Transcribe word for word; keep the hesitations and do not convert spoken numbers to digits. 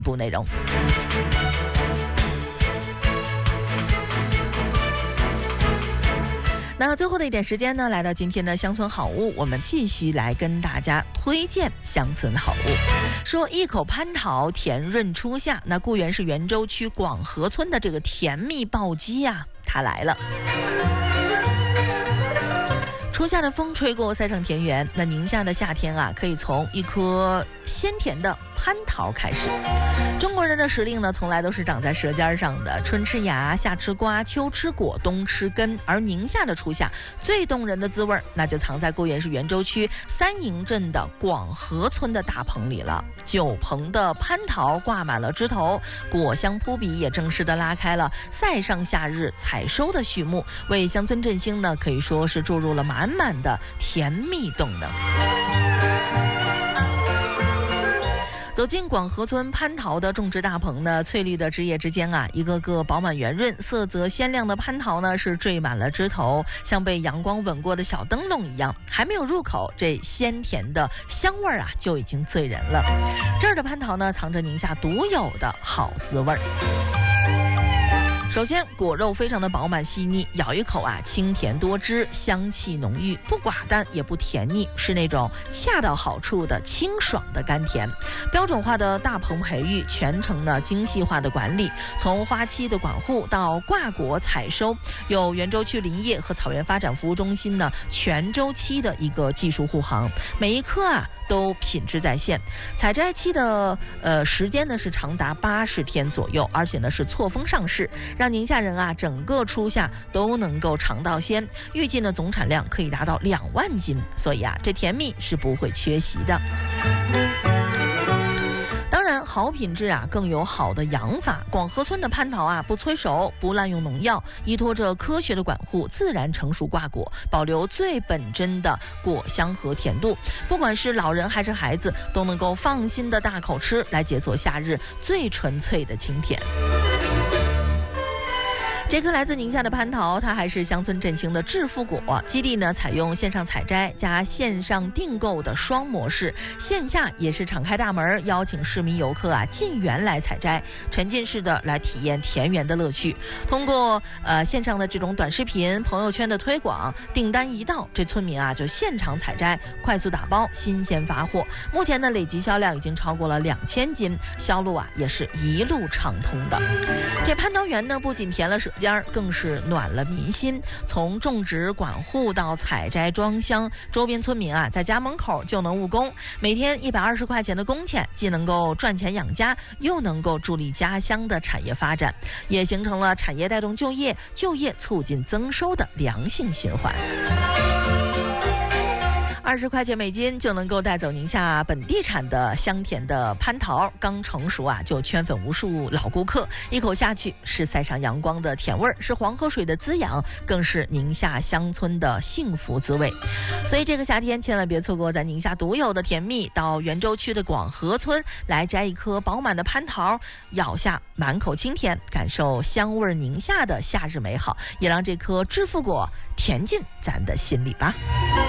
部内容。那最后的一点时间呢，来到今天的乡村好物，我们继续来跟大家推荐乡村好物。说一口蟠桃甜润初夏，那固原是袁州区广河村的这个甜蜜爆鸡啊，它来了。初夏的风吹过塞上田园，那宁夏的夏天啊，可以从一颗鲜甜的蟠桃开始。中国人的时令呢，从来都是长在舌尖上的，春吃芽，夏吃瓜，秋吃果，冬吃根。而宁夏的初夏最动人的滋味，那就藏在固原市袁州区三营镇的广河村的大棚里了。九棚的蟠桃挂满了枝头，果香扑鼻，也正式的拉开了塞上夏日采收的序幕，为乡村振兴呢，可以说是注入了满满的甜蜜动能。走进广河村蟠桃的种植大棚呢，翠绿的枝叶之间啊，一个个饱满圆润、色泽鲜亮的蟠桃呢，是缀满了枝头，像被阳光吻过的小灯笼一样。还没有入口，这鲜甜的香味啊，就已经醉人了。这儿的蟠桃呢，藏着宁夏独有的好滋味儿。首先，果肉非常的饱满细腻，咬一口啊，清甜多汁，香气浓郁，不寡淡也不甜腻，是那种恰到好处的清爽的甘甜。标准化的大棚培育，全程呢精细化的管理，从花期的管护到挂果采收，有袁州区林业和草原发展服务中心呢全周期的一个技术护航，每一颗啊都品质在线。采摘期的呃时间呢是长达八十天左右，而且呢是错峰上市，让宁夏人啊整个初夏都能够尝到鲜。预计呢总产量可以达到两万斤，所以啊这甜蜜是不会缺席的。当然，好品质啊，更有好的养法。广河村的蟠桃啊，不催熟，不滥用农药，依托着科学的管护，自然成熟挂果，保留最本真的果香和甜度。不管是老人还是孩子，都能够放心的大口吃，来解锁夏日最纯粹的清甜。这颗来自宁夏的蟠桃，它还是乡村振兴的致富果。基地呢采用线上采摘加线上订购的双模式，线下也是敞开大门，邀请市民游客啊进园来采摘，沉浸式的来体验田园的乐趣。通过呃线上的这种短视频、朋友圈的推广，订单一到，这村民啊就现场采摘，快速打包，新鲜发货。目前呢累计销量已经超过了两千斤，销路啊也是一路畅通的。这蟠桃园呢不仅甜了舌尖，更是暖了民心。从种植管护到采摘装箱，周边村民啊在家门口就能务工，每天一百二十块钱的工钱，既能够赚钱养家，又能够助力家乡的产业发展，也形成了产业带动就业、就业促进增收的良性循环。二十块钱每斤就能够带走宁夏本地产的香甜的蟠桃，刚成熟啊就圈粉无数老顾客，一口下去是晒上阳光的甜味儿，是黄河水的滋养，更是宁夏乡村的幸福滋味。所以这个夏天千万别错过在宁夏独有的甜蜜，到袁州区的广河村来摘一颗饱满的蟠桃，咬下满口清甜，感受香味宁夏的夏日美好，也让这颗致富果甜进咱的心里吧。